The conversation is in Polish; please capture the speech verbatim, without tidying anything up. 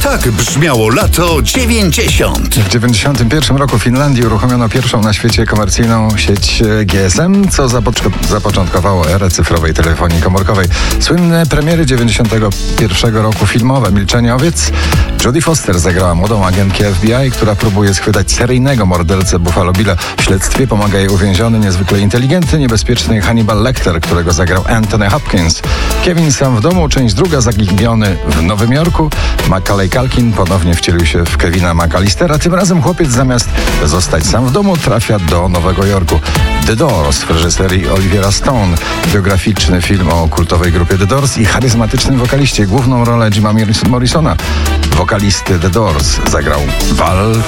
Tak brzmiało lato dziewięćdziesiąt. W dziewięćdziesiątym pierwszym roku w Finlandii uruchomiono pierwszą na świecie komercyjną sieć G S M, co zapoczko- zapoczątkowało erę cyfrowej telefonii komórkowej. Słynne premiery dziewięćdziesiątego pierwszego roku filmowe Milczenie owiec. Jodie Foster zagrała młodą agentkę F B I, która próbuje schwytać seryjnego mordercę Buffalo Billa. W śledztwie pomaga jej uwięziony, niezwykle inteligentny, niebezpieczny Hannibal Lecter, którego zagrał Anthony Hopkins. Kevin sam w domu, część druga, zagibiony w Nowym Jorku. Macaulay Culkin ponownie wcielił się w Kevina McAllistera. Tym razem chłopiec zamiast zostać sam w domu trafia do Nowego Jorku. The Doors w reżyserii Olivera Stone. Biograficzny film o kultowej grupie The Doors i charyzmatycznym wokaliście. Główną rolę Jima Morrisona, wokalisty The Doors, zagrał Val